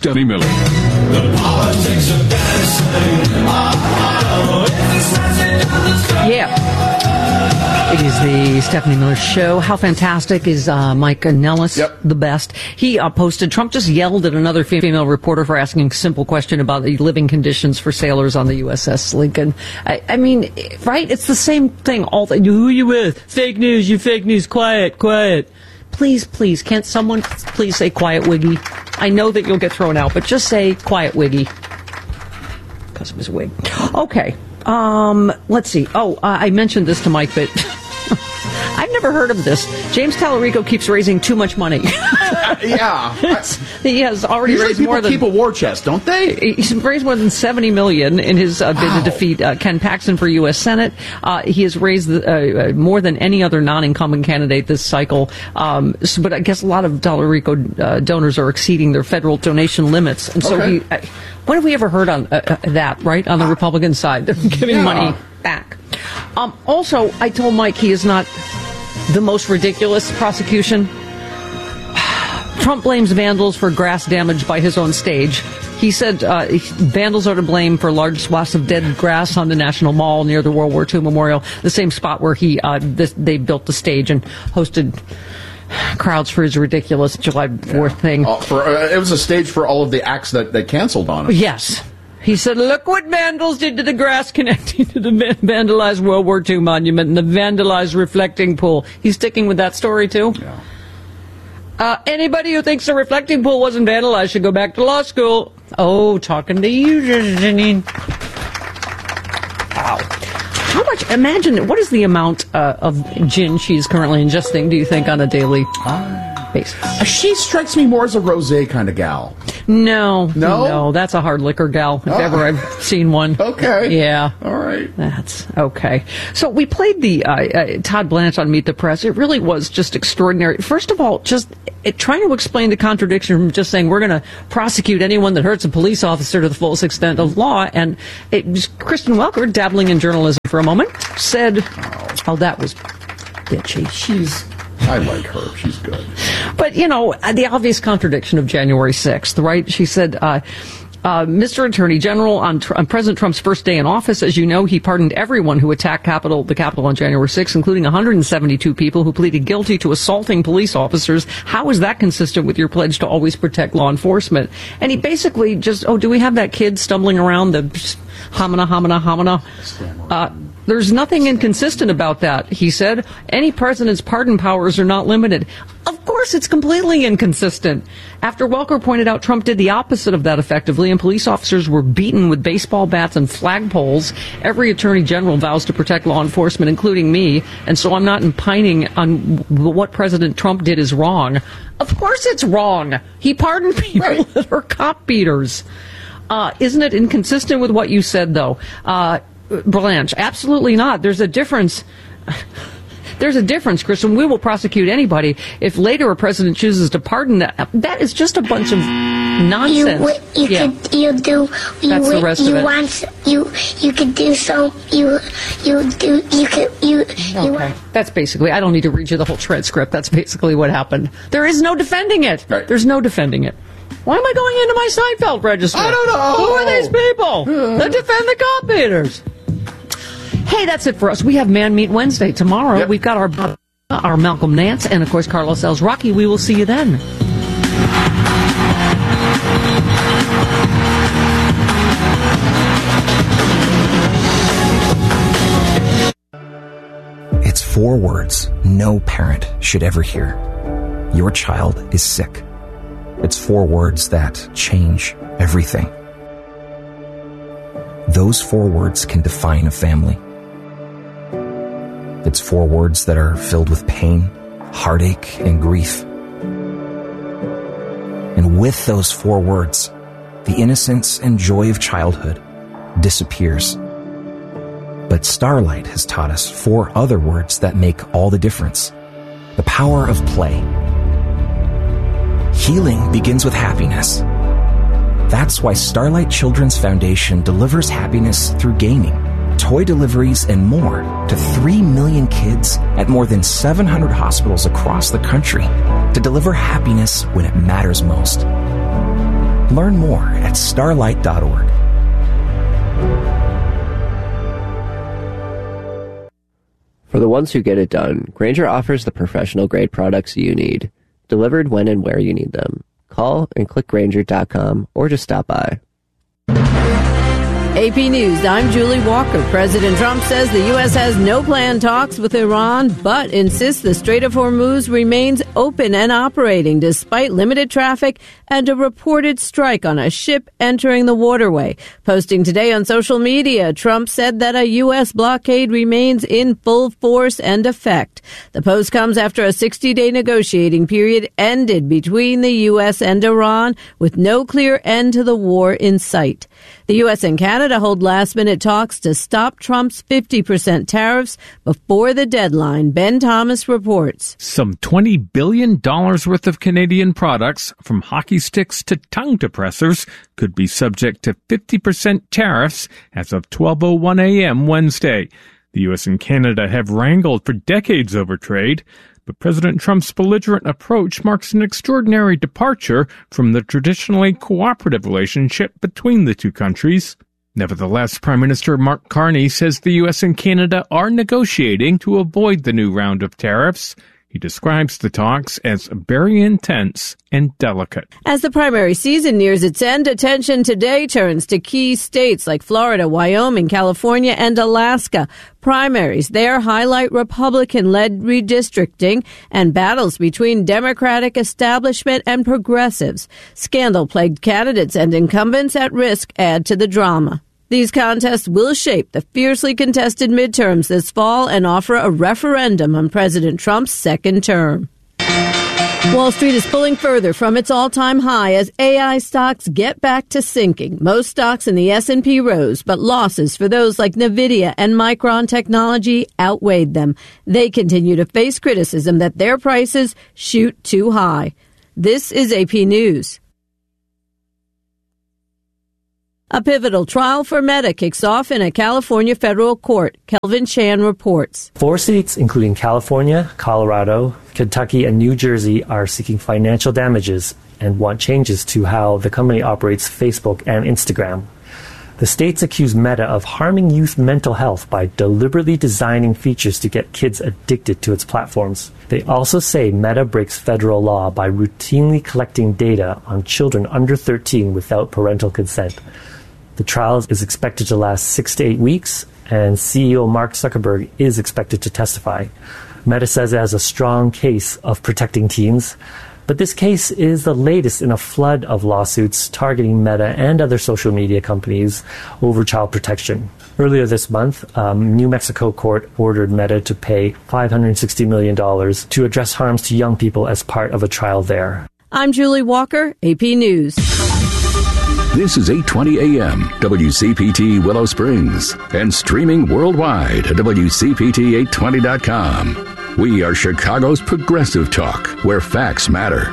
Stephanie Miller. The politics of dancing. Yeah. It is the Stephanie Miller Show. How fantastic is Mike Nellis? Yep. The best. He posted, Trump just yelled at another female reporter for asking a simple question about the living conditions for sailors on the USS Lincoln. I mean, right? It's the same thing. Who you with? Fake news, you fake news. Quiet. Please, can't someone please say quiet, Wiggy? I know that you'll get thrown out, but just say quiet, Wiggy. Because of his wig. Okay. Let's see. I mentioned this to Mike, but I've never heard of this. James Tallarico keeps raising too much money. Yeah. He has already raised more than... keep a war chest, don't they? He's raised more than $70 million in his bid to defeat Ken Paxton for U.S. Senate. He has raised more than any other non-incumbent candidate this cycle. But I guess a lot of Tallarico donors are exceeding their federal donation limits. And so when have we ever heard on that, right, on the Republican side? They're giving money back. Also, I told Mike he is not the most ridiculous prosecution. Trump blames vandals for grass damage by his own stage. He said vandals are to blame for large swaths of dead grass on the National Mall near the World War II Memorial, the same spot where they built the stage and hosted crowds for his ridiculous July 4th thing. It was a stage for all of the acts that canceled on it. Yes. He said, look what vandals did to the grass connecting to the vandalized World War II monument and the vandalized reflecting pool. He's sticking with that story, too? Yeah. Anybody who thinks the reflecting pool wasn't vandalized should go back to law school. Oh, talking to you, Janine. Wow. How much, imagine, what is the amount of gin she's currently ingesting, do you think, on a daily basis? She strikes me more as a rosé kind of gal. No, that's a hard liquor gal, if ever I've seen one. Okay. Yeah. All right. That's okay. So we played the Todd Blanche on Meet the Press. It really was just extraordinary. First of all, just trying to explain the contradiction from just saying we're going to prosecute anyone that hurts a police officer to the fullest extent of law. And Kristen Welker, dabbling in journalism for a moment, said, that was bitchy. I like her. She's good. But, the obvious contradiction of January 6th, right? She said, Mr. Attorney General, on President Trump's first day in office, as you know, he pardoned everyone who attacked the Capitol on January 6th, including 172 people who pleaded guilty to assaulting police officers. How is that consistent with your pledge to always protect law enforcement? And he basically just, do we have that kid stumbling around the homina? There's nothing inconsistent about that, he said. Any president's pardon powers are not limited. Of course, it's completely inconsistent. After Welker pointed out Trump did the opposite of that effectively, and police officers were beaten with baseball bats and flagpoles, every attorney general vows to protect law enforcement, including me, and so I'm not opining on what President Trump did is wrong. Of course it's wrong. He pardoned people that are cop beaters. Isn't it inconsistent with what you said, though? Blanche, absolutely not. There's a difference. There's a difference, Kristen. We will prosecute anybody if later a president chooses to pardon that. That is just a bunch of nonsense. Okay. That's basically, I don't need to read you the whole transcript. That's basically what happened. There is no defending it. Right. There's no defending it. Why am I going into my Seinfeld register? I don't know. Who are these people that defend the cop beaters? Hey, that's it for us. We have Man Meet Wednesday tomorrow. We've got our Malcolm Nance and, of course, Carlos El Rocky. We will see you then. It's 4 words no parent should ever hear. Your child is sick. It's 4 words that change everything. Those 4 words can define a family. It's 4 words that are filled with pain, heartache, and grief. And with those 4 words, the innocence and joy of childhood disappears. But Starlight has taught us 4 other words that make all the difference. The power of play. Healing begins with happiness. That's why Starlight Children's Foundation delivers happiness through gaming, toy deliveries, and more to 3 million kids at more than 700 hospitals across the country to deliver happiness when it matters most. Learn more at starlight.org. For the ones who get it done, Grainger offers the professional-grade products you need, delivered when and where you need them. Call and click Grainger.com or just stop by. AP News, I'm Julie Walker. President Trump says the U.S. has no planned talks with Iran, but insists the Strait of Hormuz remains open and operating despite limited traffic and a reported strike on a ship entering the waterway. Posting today on social media, Trump said that a U.S. blockade remains in full force and effect. The post comes after a 60-day negotiating period ended between the U.S. and Iran, with no clear end to the war in sight. The U.S. and Canada hold last-minute talks to stop Trump's 50% tariffs before the deadline. Ben Thomas reports. Some $20 billion worth of Canadian products, from hockey sticks to tongue depressors, could be subject to 50% tariffs as of 12:01 a.m. Wednesday. The U.S. and Canada have wrangled for decades over trade, but President Trump's belligerent approach marks an extraordinary departure from the traditionally cooperative relationship between the two countries. Nevertheless, Prime Minister Mark Carney says the U.S. and Canada are negotiating to avoid the new round of tariffs. He describes the talks as very intense and delicate. As the primary season nears its end, attention today turns to key states like Florida, Wyoming, California, and Alaska. Primaries there highlight Republican-led redistricting and battles between Democratic establishment and progressives. Scandal-plagued candidates and incumbents at risk add to the drama. These contests will shape the fiercely contested midterms this fall and offer a referendum on President Trump's second term. Wall Street is pulling further from its all-time high as AI stocks get back to sinking. Most stocks in the S&P rose, but losses for those like Nvidia and Micron Technology outweighed them. They continue to face criticism that their prices shoot too high. This is AP News. A pivotal trial for Meta kicks off in a California federal court. Kelvin Chan reports. 4 states, including California, Colorado, Kentucky, and New Jersey, are seeking financial damages and want changes to how the company operates Facebook and Instagram. The states accuse Meta of harming youth mental health by deliberately designing features to get kids addicted to its platforms. They also say Meta breaks federal law by routinely collecting data on children under 13 without parental consent. The trial is expected to last 6 to 8 weeks, and CEO Mark Zuckerberg is expected to testify. Meta says it has a strong case of protecting teens, but this case is the latest in a flood of lawsuits targeting Meta and other social media companies over child protection. Earlier this month, New Mexico court ordered Meta to pay $560 million to address harms to young people as part of a trial there. I'm Julie Walker, AP News. This is 820 AM, WCPT Willow Springs, and streaming worldwide at WCPT820.com. We are Chicago's progressive talk, where facts matter.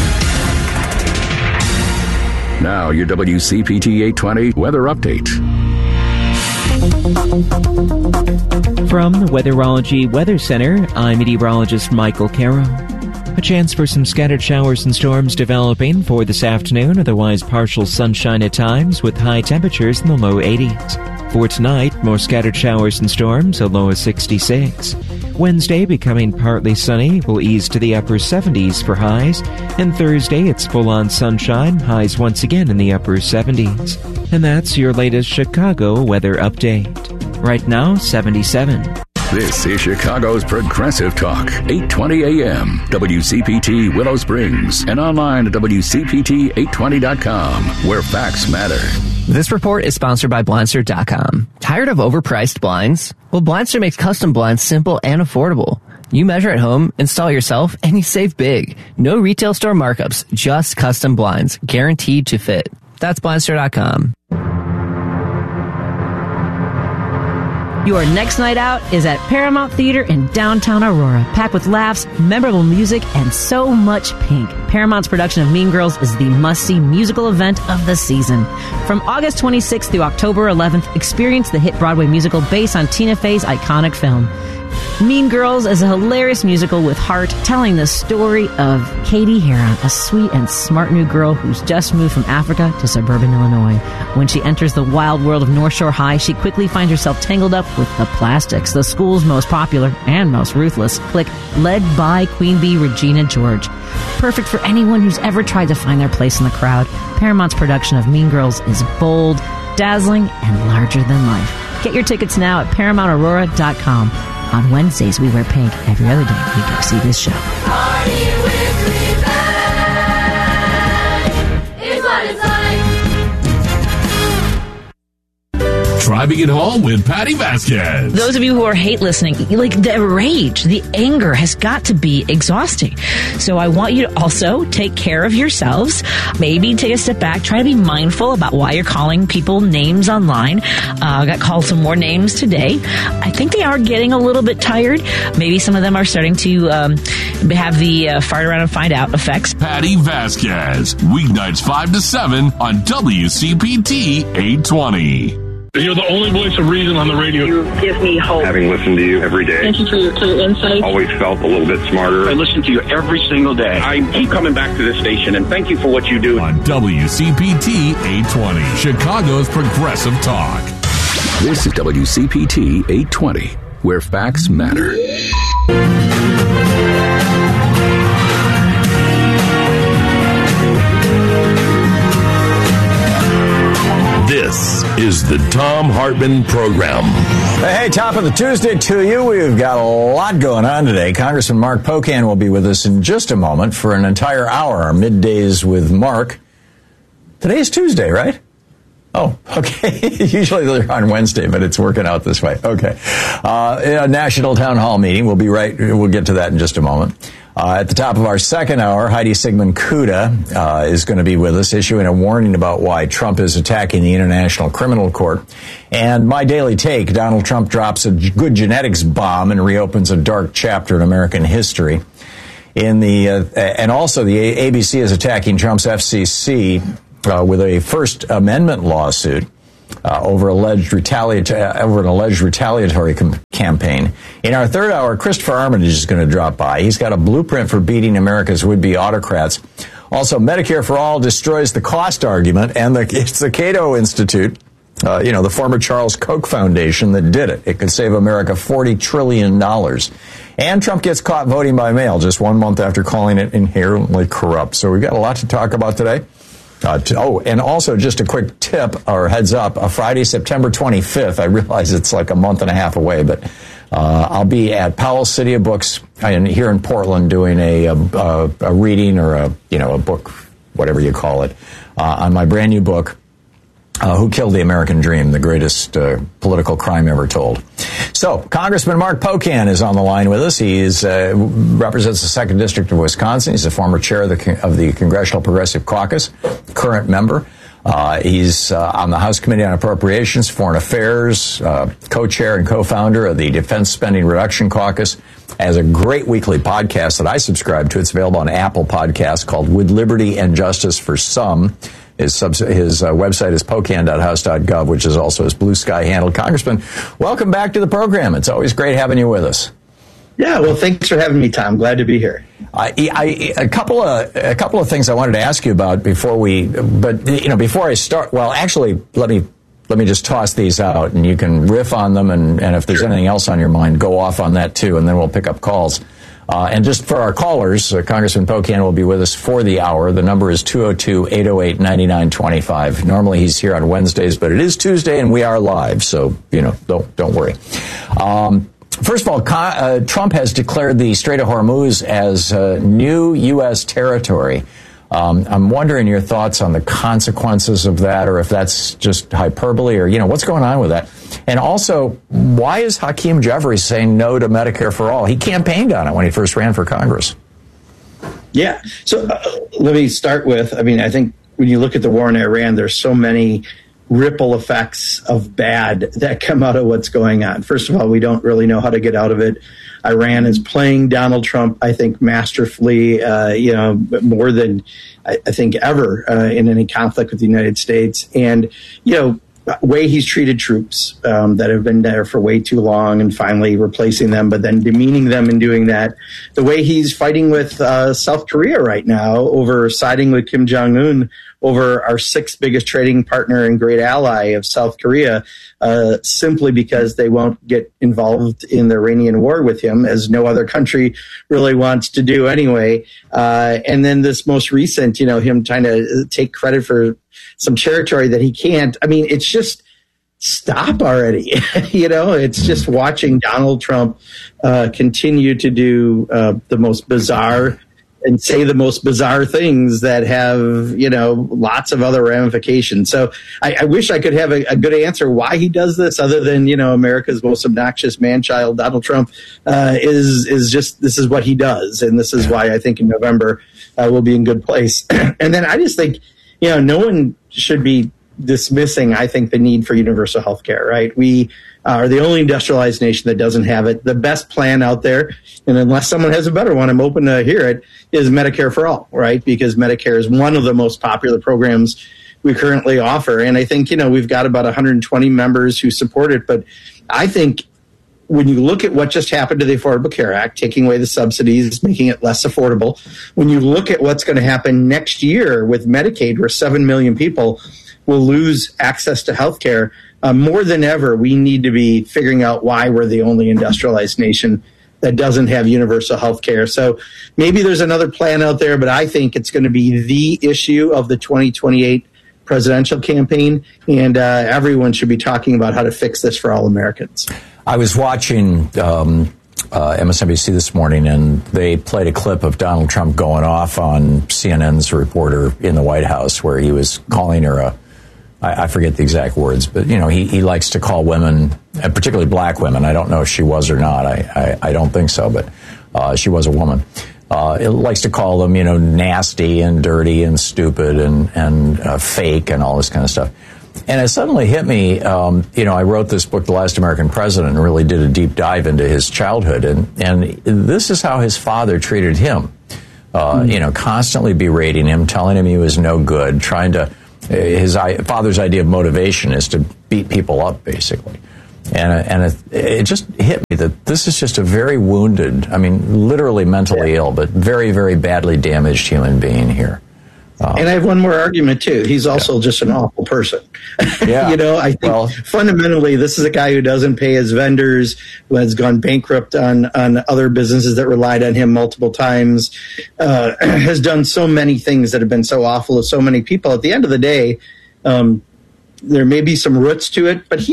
Now, your WCPT 820 weather update. From the Weatherology Weather Center, I'm meteorologist Michael Caro. A chance for some scattered showers and storms developing for this afternoon, otherwise partial sunshine at times with high temperatures in the low 80s. For tonight, more scattered showers and storms, a low of 66. Wednesday, becoming partly sunny, will ease to the upper 70s for highs. And Thursday, it's full-on sunshine, highs once again in the upper 70s. And that's your latest Chicago weather update. Right now, 77. This is Chicago's Progressive Talk, 820 AM, WCPT Willow Springs, and online at WCPT820.com, where facts matter. This report is sponsored by Blindster.com. Tired of overpriced blinds? Well, Blindster makes custom blinds simple and affordable. You measure at home, install yourself, and you save big. No retail store markups, just custom blinds, guaranteed to fit. That's Blindster.com. Your next night out is at Paramount Theater in downtown Aurora, packed with laughs, memorable music, and so much pink. Paramount's production of Mean Girls is the must-see musical event of the season. From August 26th through October 11th, experience the hit Broadway musical based on Tina Fey's iconic film. Mean Girls is a hilarious musical with heart, telling the story of Katie Heron, a sweet and smart new girl who's just moved from Africa to suburban Illinois. When she enters the wild world of North Shore High, she quickly finds herself tangled up with the Plastics, the school's most popular and most ruthless clique, led by Queen Bee Regina George. Perfect for anyone who's ever tried to find their place in the crowd, Paramount's production of Mean Girls is bold, dazzling, and larger than life. Get your tickets now at ParamountAurora.com. On Wednesdays, we wear pink. Every other day, we go see this show. Party with me back is what it's like. Driving it home with Patty Vasquez. Those of you who are hate listening, like the rage, the anger has got to be exhausting. So I want you to also take care of yourselves. Maybe take a step back. Try to be mindful about why you're calling people names online. I got called some more names today. I think they are getting a little bit tired. Maybe some of them are starting to have the fart around and find out effects. Patty Vasquez, weeknights 5 to 7 on WCPT 820. You're the only voice of reason on the radio. You give me hope. Having listened to you every day. Thank you for your insight. Always felt a little bit smarter. I listen to you every single day. I keep coming back to this station, and thank you for what you do. On WCPT 820, Chicago's Progressive Talk. This is WCPT 820, where facts matter. This is the Thom Hartmann Program. Hey, top of the Tuesday to you. We've got a lot going on today. Congressman Mark Pocan will be with us in just a moment for an entire hour, our middays with Mark. Today's Tuesday, right? Oh, okay. Usually they're on Wednesday, but it's working out this way. Okay. A national town hall meeting. We'll get to that in just a moment. At the top of our second hour, Heidi Sigmund Kuda is going to be with us, issuing a warning about why Trump is attacking the International Criminal Court. And my daily take, Donald Trump drops a good genetics bomb and reopens a dark chapter in American history. And also the ABC is attacking Trump's FCC with a First Amendment lawsuit over an alleged retaliatory campaign. In our third hour, Christopher Armitage is going to drop by. He's got a blueprint for beating America's would-be autocrats. Also, Medicare for All destroys the cost argument, and it's the Cato Institute, the former Charles Koch Foundation that did it. It could save America $40 trillion. And Trump gets caught voting by mail just 1 month after calling it inherently corrupt. So we've got a lot to talk about today. And also just a quick tip or heads up, Friday, September 25th, I realize it's like a month and a half away, but I'll be at Powell City of Books here in Portland doing a reading or a book, whatever you call it, on my brand new book, Who Killed the American Dream, the greatest political crime ever told. So, Congressman Mark Pocan is on the line with us. He represents the 2nd District of Wisconsin. He's the former chair of the Congressional Progressive Caucus, current member. He's on the House Committee on Appropriations, Foreign Affairs, co-chair and co-founder of the Defense Spending Reduction Caucus. Has a great weekly podcast that I subscribe to. It's available on Apple Podcasts called With Liberty and Justice for Some. His website is pocan.house.gov, which is also his Blue Sky handle. Congressman, welcome back to the program. It's always great having you with us. Yeah, well, thanks for having me, Tom. Glad to be here. A couple of things I wanted to ask you about before I start. Well, actually, let me just toss these out, and you can riff on them, and if there's anything else on your mind, go off on that too, and then we'll pick up calls. And just for our callers, Congressman Pocan will be with us for the hour. The number is 202-808-9925. Normally he's here on Wednesdays, but it is Tuesday and we are live, so, don't worry. First of all, Trump has declared the Strait of Hormuz as new U.S. territory. I'm wondering your thoughts on the consequences of that, or if that's just hyperbole, or, what's going on with that? And also, why is Hakeem Jeffries saying no to Medicare for All? He campaigned on it when he first ran for Congress. Yeah. So let me start with, I think when you look at the war in Iran, there's so many ripple effects of bad that come out of what's going on. First of all, we don't really know how to get out of it. Iran is playing Donald Trump, I think, masterfully, more than I think ever in any conflict with the United States. And, way he's treated troops that have been there for way too long and finally replacing them, but then demeaning them in doing that. The way he's fighting with South Korea right now over siding with Kim Jong-un over our sixth biggest trading partner and great ally of South Korea, simply because they won't get involved in the Iranian war with him, as no other country really wants to do anyway. And then this most recent, him trying to take credit for some territory that he can't. I mean, it's just stop already. It's just watching Donald Trump continue to do the most bizarre and say the most bizarre things that have, lots of other ramifications. So I wish I could have a good answer why he does this, other than, America's most obnoxious man-child, Donald Trump, is just, this is what he does. And this is why I think in November we'll be in good place. And then I just think, no one should be dismissing, I think, the need for universal health care, right? We are the only industrialized nation that doesn't have it. The best plan out there, and unless someone has a better one, I'm open to hear it, is Medicare for all, right? Because Medicare is one of the most popular programs we currently offer. And I think, we've got about 120 members who support it. But I think when you look at what just happened to the Affordable Care Act, taking away the subsidies, making it less affordable, when you look at what's going to happen next year with Medicaid, where 7 million people will lose access to health care, more than ever, we need to be figuring out why we're the only industrialized nation that doesn't have universal health care. So maybe there's another plan out there, but I think it's going to be the issue of the 2028 presidential campaign, and everyone should be talking about how to fix this for all Americans. I was watching MSNBC this morning, and they played a clip of Donald Trump going off on CNN's reporter in the White House, where he was calling her I forget the exact words, but, he likes to call women, and particularly black women. I don't know if she was or not. I don't think so, but she was a woman. It likes to call them, nasty and dirty and stupid and fake and all this kind of stuff. And it suddenly hit me, I wrote this book, The Last American President, and really did a deep dive into his childhood. And this is how his father treated him, constantly berating him, telling him he was no good, his father's idea of motivation is to beat people up, basically. And it just hit me that this is just a very wounded, literally mentally ill, but very, very badly damaged human being here. And I have one more argument, too. He's also just an awful person. Yeah. I think fundamentally, this is a guy who doesn't pay his vendors, who has gone bankrupt on other businesses that relied on him multiple times, has done so many things that have been so awful to so many people. At the end of the day, there may be some roots to it, but he